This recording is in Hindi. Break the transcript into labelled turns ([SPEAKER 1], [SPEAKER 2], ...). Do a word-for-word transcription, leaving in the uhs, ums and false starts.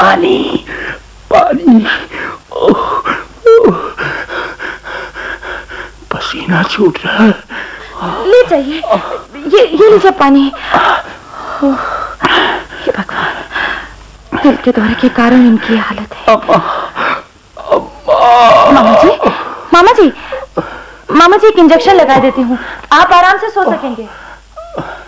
[SPEAKER 1] पानी पानी। ओह, ओह, पसीना छूट रहा है।
[SPEAKER 2] ले जाइए, ये ये लीजिए पानी। ये भगवान, दिल के दौरे के कारण इनकी हालत है।
[SPEAKER 1] अम्मा, अम्मा।
[SPEAKER 2] मामा जी, मामा जी, मामा जी एक इंजेक्शन लगा देती हूँ, आप आराम से सो सकेंगे।